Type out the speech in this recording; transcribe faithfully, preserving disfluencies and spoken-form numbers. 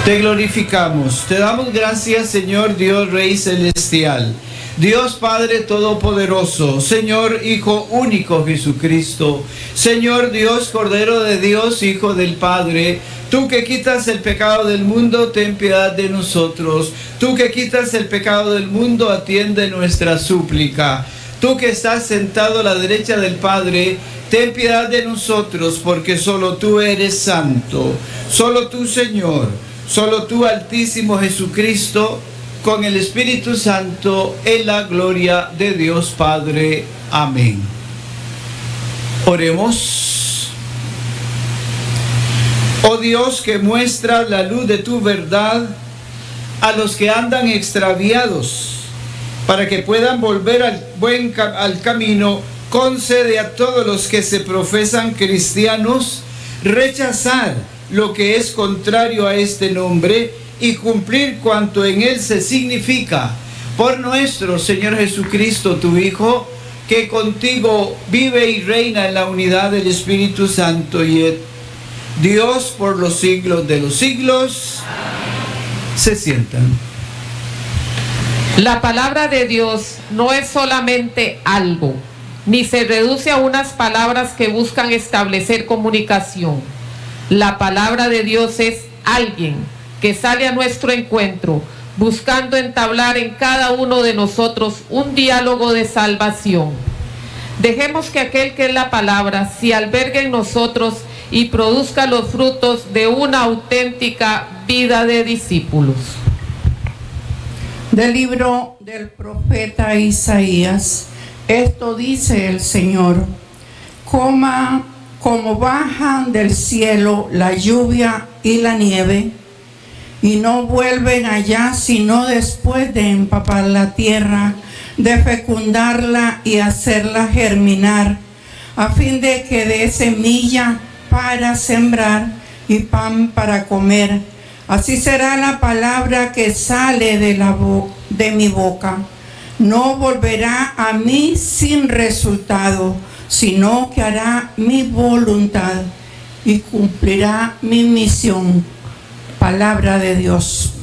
Te glorificamos, te damos gracias, Señor Dios Rey Celestial, Dios Padre Todopoderoso, Señor Hijo único Jesucristo, Señor Dios Cordero de Dios, Hijo del Padre. Tú que quitas el pecado del mundo, ten piedad de nosotros. Tú que quitas el pecado del mundo, atiende nuestra súplica. Tú que estás sentado a la derecha del Padre, ten piedad de nosotros, porque solo tú eres santo. Solo tú, Señor, solo tú, Altísimo Jesucristo, con el Espíritu Santo, en la gloria de Dios Padre. Amén. Oremos. Oh Dios, que muestras la luz de tu verdad a los que andan extraviados, para que puedan volver al buen al camino, concede a todos los que se profesan cristianos rechazar lo que es contrario a este nombre y cumplir cuanto en él se significa. Por nuestro Señor Jesucristo, tu Hijo, que contigo vive y reina en la unidad del Espíritu Santo y et Dios por los siglos de los siglos. Amén. Se sientan. La palabra de Dios no es solamente algo, ni se reduce a unas palabras que buscan establecer comunicación. La palabra de Dios es alguien que sale a nuestro encuentro, buscando entablar en cada uno de nosotros un diálogo de salvación. Dejemos que aquel que es la palabra se albergue en nosotros y produzca los frutos de una auténtica vida de discípulos. Del libro del profeta Isaías, esto dice el Señor: Coma, como bajan del cielo la lluvia y la nieve, y no vuelven allá sino después de empapar la tierra, de fecundarla y hacerla germinar, a fin de que dé semilla para sembrar y pan para comer. Así será la palabra que sale de, la de mi boca. No volverá a mí sin resultado, sino que hará mi voluntad y cumplirá mi misión. Palabra de Dios.